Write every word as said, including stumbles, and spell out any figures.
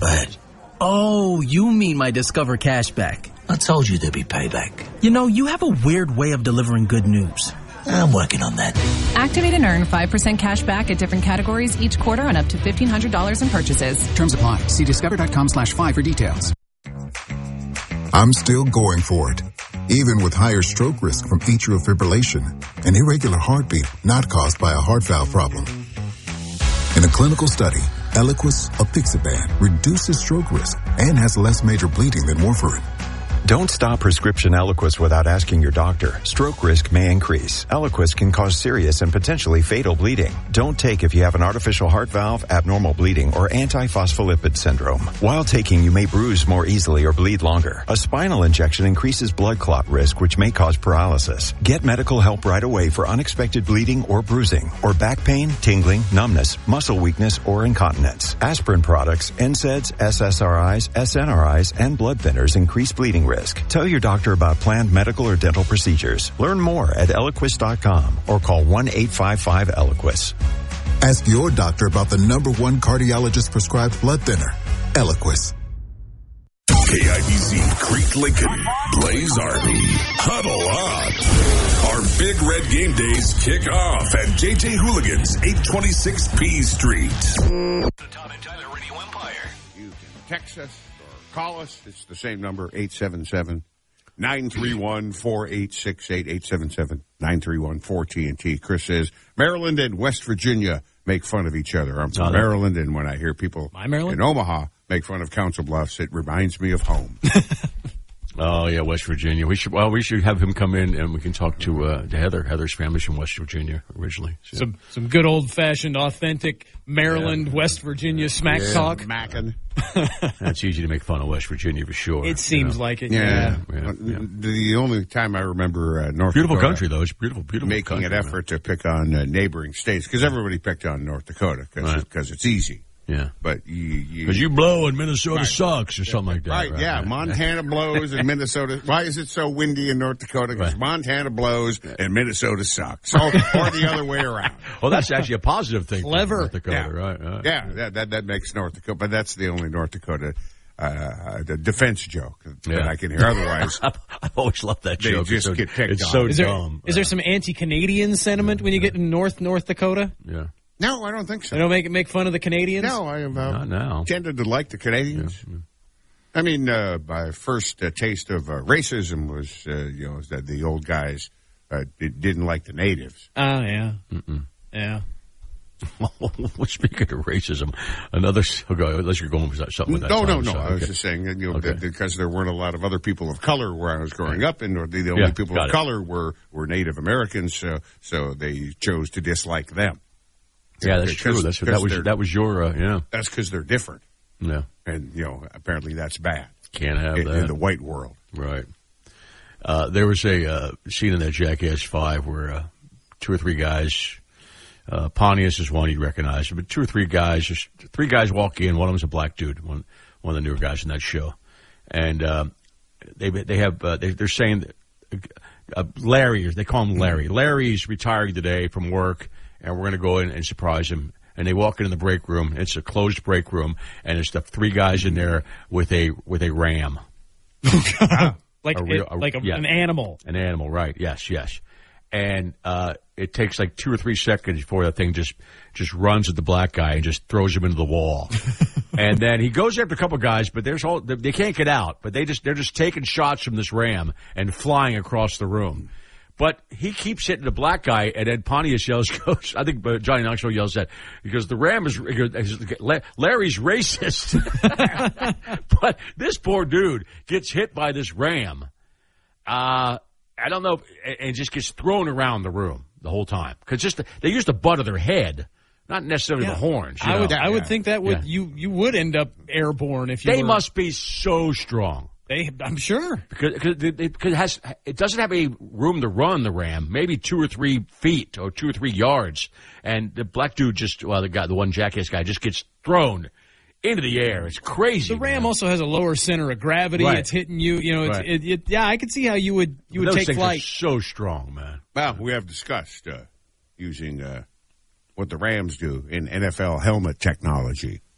Go ahead. Oh, you mean my Discover cashback. I told you there'd be payback. You know, you have a weird way of delivering good news. I'm working on that. Activate and earn five percent cash back at different categories each quarter on up to fifteen hundred dollars in purchases. Terms apply. See discover.com slash five for details. I'm still going for it, even with higher stroke risk from atrial fibrillation, an irregular heartbeat not caused by a heart valve problem. In a clinical study, Eliquis, apixaban, reduces stroke risk and has less major bleeding than warfarin. Don't stop prescription Eliquis without asking your doctor. Stroke risk may increase. Eliquis can cause serious and potentially fatal bleeding. Don't take if you have an artificial heart valve, abnormal bleeding, or antiphospholipid syndrome. While taking, you may bruise more easily or bleed longer. A spinal injection increases blood clot risk, which may cause paralysis. Get medical help right away for unexpected bleeding or bruising, or back pain, tingling, numbness, muscle weakness, or incontinence. Aspirin products, N SAIDs, S S R Is, S N R Is, and blood thinners increase bleeding risk. Tell your doctor about planned medical or dental procedures. Learn more at Eliquis dot com or call one eight five five Eliquis. Ask your doctor about the number one cardiologist prescribed blood thinner, Eliquis. K I B Z, Creek Lincoln, Blaze Army, huddle up. Our Big Red Game Days kick off at J J Hooligans, eight twenty-six P Street. The Tom and Tyler Radio Empire. You can text us or call us. It's the same number, eight seven seven, nine three one, four eight six eight, eight seven seven, nine three one, four T N T. Chris says, Maryland and West Virginia make fun of each other. I'm from oh, Maryland, and when I hear people in Omaha make fun of Council Bluffs, it reminds me of home. Oh, yeah, West Virginia. We should, well, we should have him come in and we can talk to, uh, to Heather. Heather's family's from West Virginia originally. So. Some, some good old-fashioned, authentic Maryland, yeah. West Virginia smack yeah, talk. Mackin'. That's easy to make fun of West Virginia for sure. It seems you know? like it. Yeah. Yeah. yeah. yeah. The only time I remember uh, North beautiful Dakota. country, though. It's beautiful, beautiful making country. Making an effort man. to pick on uh, neighboring states, because everybody picked on North Dakota because right. it's easy. Yeah. But you... Because you, you blow and Minnesota right. sucks or something like that. Right, right yeah. right. Montana blows and Minnesota... Why is it so windy in North Dakota? Because right. Montana blows and Minnesota sucks. Or, or the other way around. Well, that's actually a positive thing. Clever. North Dakota, yeah. right? right. Yeah, that, that that makes North Dakota... But that's the only North Dakota... Uh, the defense joke that yeah. I can hear. Otherwise, I've always loved that joke. They just it's so, get picked it's on. so is there, dumb. Is there some anti-Canadian sentiment when you get in North North Dakota? Yeah. No, I don't think so. They don't make make fun of the Canadians? No, I have uh, Not now. tended to like the Canadians. Yeah. I mean, uh, my first uh, taste of uh, racism was, uh, you know, that the old guys uh, didn't like the natives. Oh, yeah. Mm-mm. Yeah. Well, speaking of racism, another. Okay, unless you're going with something with that. No, no, time, no. so, I was okay. just saying, you know, okay. that because there weren't a lot of other people of color where I was growing up, and the, the only yeah, people of it. color were, were Native Americans, so so they chose to dislike them. Yeah, that's because, true. That's that was that was your uh, yeah. That's because they're different. Yeah, and you know, apparently that's bad. Can't have in, that in the white world, right? Uh, there was a uh, scene in that Jackass Five where uh, two or three guys. Uh, Pontius is one you'd recognize, but two or three guys, just three guys walk in. One of them's a black dude, one one of the newer guys in that show, and uh, they they have uh, they, they're saying that, uh, Larry, they call him Larry. Larry's retiring today from work, and we're going to go in and surprise him. And they walk into the break room. It's a closed break room, and there's the three guys in there with a with a ram, like a real, it, like a, yeah, an animal, an animal, right? Yes, yes. And uh, it takes like two or three seconds before that thing just just runs at the black guy and just throws him into the wall. And then he goes after a couple guys, but there's all they can't get out. But they just they're just taking shots from this ram and flying across the room. But he keeps hitting the black guy, and Ed Pontius yells, goes, I think Johnny Knoxville yells that, because the ram is, Larry's racist. But this poor dude gets hit by this ram. Uh, I don't know, and just gets thrown around the room the whole time. Because just they use the butt of their head, not necessarily yeah. the horns. You I know? would, I would yeah. think that would yeah. you you would end up airborne if you. They were, must be so strong. They, I'm sure, because, because it, it has it doesn't have any room to run the ram, maybe two or three feet or two or three yards, and the black dude just well the guy the one Jackass guy just gets thrown into the air. It's crazy. The ram man. also has a lower center of gravity. Right. It's hitting you. You know, it's, right. it, it, yeah, I could see how you would you would Those take things flight. Are so strong, man. Well, we have discussed uh, using uh, what the Rams do in N F L helmet technology